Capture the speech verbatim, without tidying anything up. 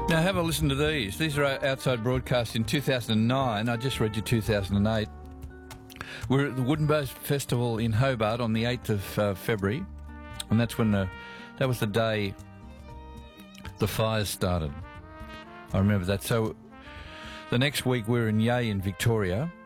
Now have a listen to these. These are outside broadcasts in two thousand nine. I just read you two thousand eight. We're at the Wooden Bows Festival in Hobart on the eighth of uh, February, and that's when the, that was the day the fires started. I remember that. So the next week we're in Yea in Victoria,